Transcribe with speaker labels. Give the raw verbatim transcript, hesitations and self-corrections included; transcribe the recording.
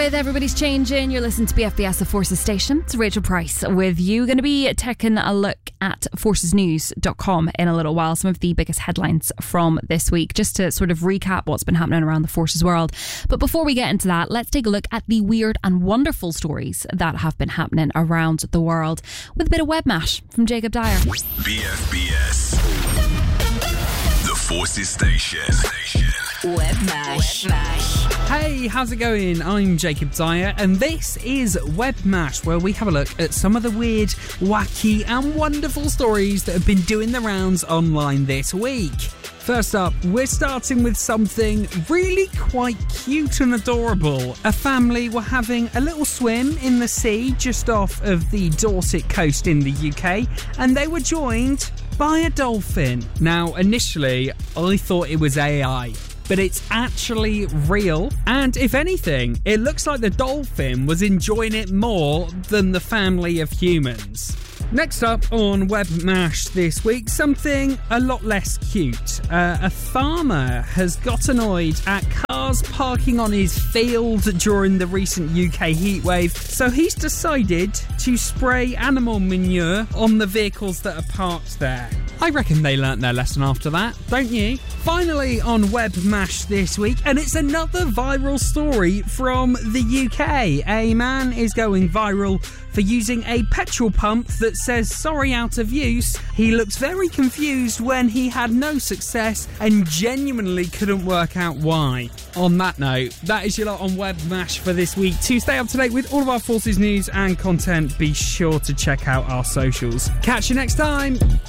Speaker 1: with Everybody's Changing. You're listening to B F B S, the Forces Station. It's Rachel Price with you. Going to be taking a look at forces news dot com in a little while. Some of the biggest headlines from this week, just to sort of recap what's been happening around the Forces world. But before we get into that, let's take a look at the weird and wonderful stories that have been happening around the world with a bit of web mash from Jacob Dyer.
Speaker 2: B F B S, the Forces Station.
Speaker 3: Web Mash. Web Mash.
Speaker 4: Hey, how's it going? I'm Jacob Dyer, and this is Web Mash, where we have a look at some of the weird, wacky, and wonderful stories that have been doing the rounds online this week. First up, we're starting with something really quite cute and adorable. A family were having a little swim in the sea just off of the Dorset coast in the U K, and they were joined by a dolphin. Now, initially, I thought it was A I. But it's actually real, and if anything, it looks like the dolphin was enjoying it more than the family of humans. Next up on Web Mash this week, something a lot less cute. Uh, a farmer has got annoyed at cars parking on his field during the recent U K heatwave, so he's decided to spray animal manure on the vehicles that are parked there. I reckon they learnt their lesson after that, don't you? Finally on Web Mash this week, and it's another viral story from the U K. A man is going viral for using a petrol pump that says sorry out of use. He looks very confused when he had no success and genuinely couldn't work out why. On that note, that is your lot on Web Mash for this week. To stay up to date with all of our Forces news and content, be sure to check out our socials. Catch you next time.